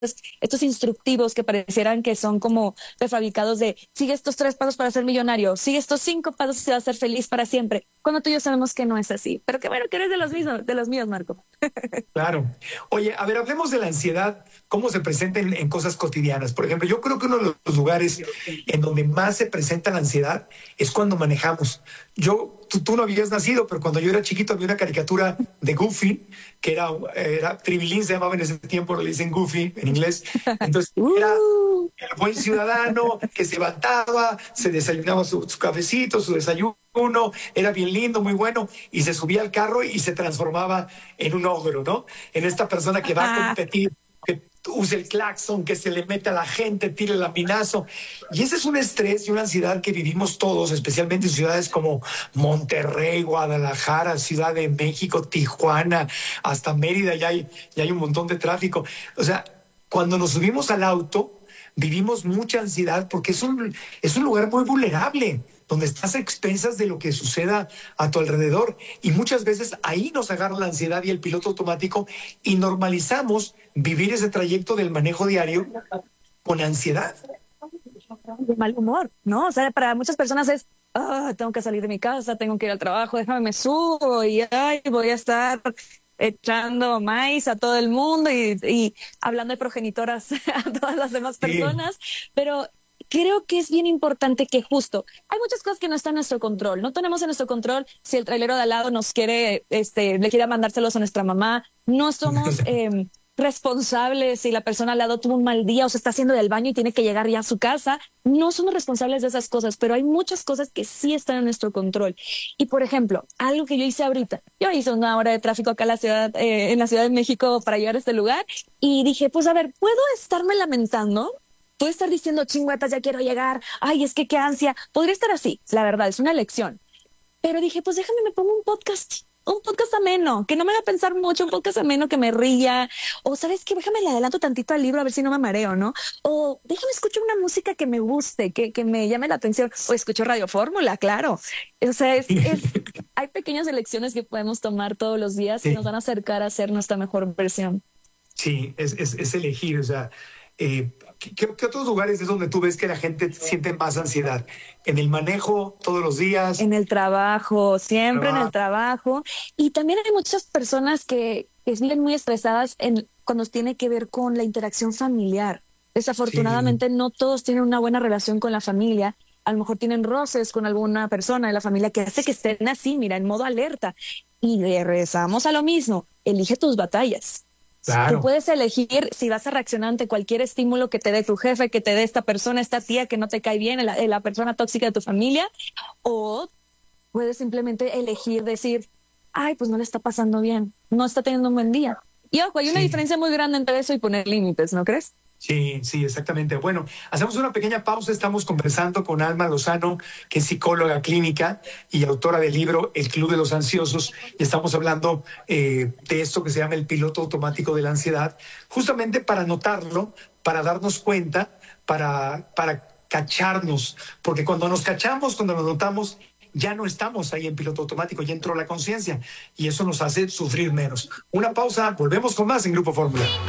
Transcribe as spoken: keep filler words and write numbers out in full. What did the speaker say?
estos instructivos que parecieran que son como prefabricados de sigue estos tres pasos para ser millonario, sigue estos cinco pasos y vas a ser feliz para siempre. Cuando tú y yo sabemos que no es así. Pero qué bueno que eres de los mismos, de los míos, Marco. Claro. Oye, a ver, hablemos de la ansiedad, cómo se presenta en, en cosas cotidianas. Por ejemplo, yo creo que uno de los lugares en donde más se presenta la ansiedad es cuando manejamos. Yo, tú, tú no habías nacido, pero cuando yo era chiquito había una caricatura de Goofy, que era, era Tribilín, se llamaba en ese tiempo, le dicen Goofy en inglés. Entonces, era Uh, el buen ciudadano que se levantaba, se desayunaba su, su cafecito, su desayuno, era bien lindo, muy bueno, y se subía al carro y se transformaba en un ogro, ¿no? En esta persona que va a ah, competir, que use el claxon, que se le mete a la gente, tire el laminazo. Y ese es un estrés y una ansiedad que vivimos todos, especialmente en ciudades como Monterrey, Guadalajara, Ciudad de México, Tijuana, hasta Mérida, ya hay, ya hay un montón de tráfico. O sea, cuando nos subimos al auto, vivimos mucha ansiedad porque es un, es un lugar muy vulnerable, donde estás a expensas de lo que suceda a tu alrededor. Y muchas veces ahí nos agarra la ansiedad y el piloto automático y normalizamos vivir ese trayecto del manejo diario con ansiedad. de mal humor, ¿no? O sea, para muchas personas es, ah, tengo que salir de mi casa, tengo que ir al trabajo, déjame me subo y ay, voy a estar echando maíz a todo el mundo y, y hablando de progenitoras a todas las demás Sí, personas, pero creo que es bien importante que justo, hay muchas cosas que no están en nuestro control, no tenemos en nuestro control si el trailero de al lado nos quiere, este, le quiere mandárselos a nuestra mamá, no somos... Eh, responsables si la persona al lado tuvo un mal día o se está haciendo del baño y tiene que llegar ya a su casa. No somos responsables de esas cosas, pero hay muchas cosas que sí están en nuestro control. Y por ejemplo, algo que yo hice ahorita, yo hice una hora de tráfico acá en la ciudad, eh, en la Ciudad de México para llegar a este lugar y dije, pues a ver, ¿puedo estarme lamentando? Puedo estar diciendo, chingüetas, ya quiero llegar. Ay, es que qué ansia. Podría estar así, la verdad, es una elección. Pero dije, pues déjame, me pongo un podcast, un podcast ameno, que no me haga pensar mucho, un podcast ameno que me ría. O, ¿sabes qué? Déjame le adelanto tantito al libro a ver si no me mareo, ¿no? O déjame escuchar una música que me guste, que, que me llame la atención. O escucho Radio Fórmula, claro. O sea, es, es, hay pequeñas elecciones que podemos tomar todos los días que nos sí, van a acercar a ser nuestra mejor versión. sí, es, es, es elegir, o sea, eh, ¿qué, qué otros lugares es donde tú ves que la gente siente más ansiedad? ¿En el manejo todos los días? En el trabajo, siempre en el Trabajo. trabajo. Y también hay muchas personas que, que viven muy estresadas en, cuando tiene que ver con la interacción familiar. Sí, Desafortunadamente, no todos tienen una buena relación con la familia. A lo mejor tienen roces con alguna persona de la familia que hace que estén así, mira, en modo alerta. Y regresamos a lo mismo. Elige tus batallas. Tú claro. puedes elegir si vas a reaccionar ante cualquier estímulo que te dé tu jefe, que te dé esta persona, esta tía que no te cae bien, la, la persona tóxica de tu familia, o puedes simplemente elegir decir, ay, pues no le está pasando bien, no está teniendo un buen día. Y ojo, hay una Sí. diferencia muy grande entre eso y poner límites, ¿no crees? Sí, sí, exactamente. Bueno, hacemos una pequeña pausa. Estamos conversando con Alma Lozano, que es psicóloga clínica y autora del libro El Club de los Ansiosos. Y estamos hablando eh, de esto que se llama el piloto automático de la ansiedad, justamente para notarlo, para darnos cuenta, para, para cacharnos. Porque cuando nos cachamos, cuando nos notamos, ya no estamos ahí en piloto automático, ya entró la conciencia y eso nos hace sufrir menos. Una pausa, volvemos con más en Grupo Fórmula.